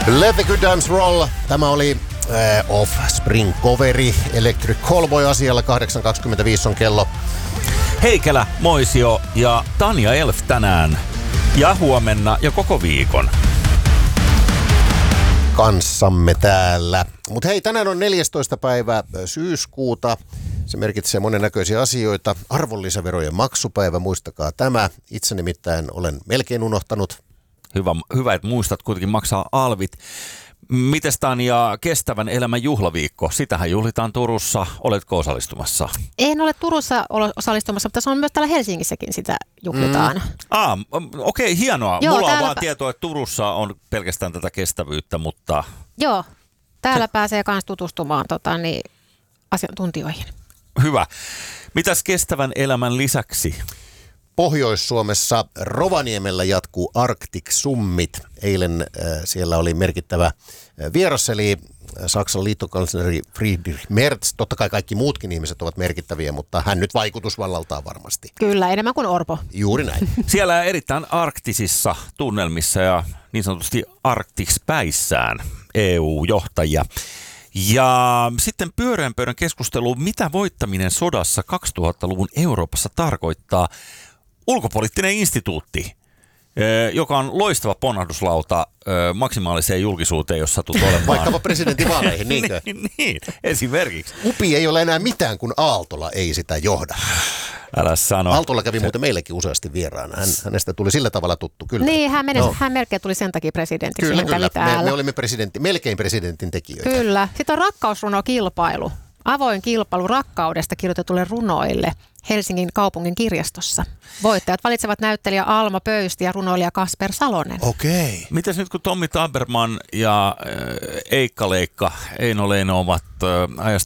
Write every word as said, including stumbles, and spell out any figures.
Let the Good Dance Roll. Tämä oli äh, Offspring coveri Electric Callboy asialla. kahdeksan kaksikymmentäviisi on kello. Heikelä, Moisio ja Tanja Elf tänään ja huomenna ja koko viikon kanssamme täällä. Mutta hei, tänään on neljästoista päivä syyskuuta. Se merkitsee monennäköisiä asioita. Arvonlisäverojen maksupäivä, muistakaa tämä. Itse nimittäin olen melkein unohtanut. Hyvä, hyvä että muistat kuitenkin maksaa alvit. Mites Tanja, kestävän elämän juhlaviikko? Sitähän juhlitaan Turussa. Oletko osallistumassa? En ole Turussa osallistumassa, mutta se on myös täällä Helsingissäkin sitä juhlitaan. Mm. Ah, okei, okay, hienoa. Joo, Mulla on täällä... vaan tietoa, että Turussa on pelkästään tätä kestävyyttä, mutta... Joo, täällä se... pääsee myös tutustumaan tota, niin, asiantuntijoihin. Hyvä. Mitäs kestävän elämän lisäksi? Pohjois-Suomessa Rovaniemellä jatkuu Arctic Summit. Eilen äh, siellä oli merkittävä äh, vieras, eli Saksan liittokansleri Friedrich Merz. Totta kai kaikki muutkin ihmiset ovat merkittäviä, mutta hän nyt vaikutusvallaltaan varmasti. Kyllä, enemmän kuin Orpo. Juuri näin. Siellä erittäin arktisissa tunnelmissa ja niin sanotusti arktispäissään E U-johtajia. Ja sitten pyöreän pöydän keskustelu, mitä voittaminen sodassa kaksituhattaluvun Euroopassa tarkoittaa. Ulkopoliittinen instituutti, joka on loistava ponnahduslauta maksimaaliseen julkisuuteen, jos satut olemaan. Vaikkapa presidentinvaaleihin, niinkö? niin, niin, esimerkiksi. U P I ei ole enää mitään, kun Aaltola ei sitä johda. Älä sano. Aaltola kävi muuten meillekin useasti vieraana. Hän, hänestä tuli sillä tavalla tuttu, kyllä. Niin, hän, meni, no. hän melkein tuli sen takia presidentiksi. Kyllä, kyllä. Me, me olimme presidentti, melkein presidentin tekijöitä. Kyllä. Sitten on rakkausrunokilpailu. Avoin kilpailu rakkaudesta kirjoitetulle runoille Helsingin kaupungin kirjastossa. Voittajat valitsevat näyttelijä Alma Pöysti ja runoilija Kasper Salonen. Okei. Okay. Mitäs nyt kun Tommi Taberman ja Eikka Leikka, Eino Leino ovat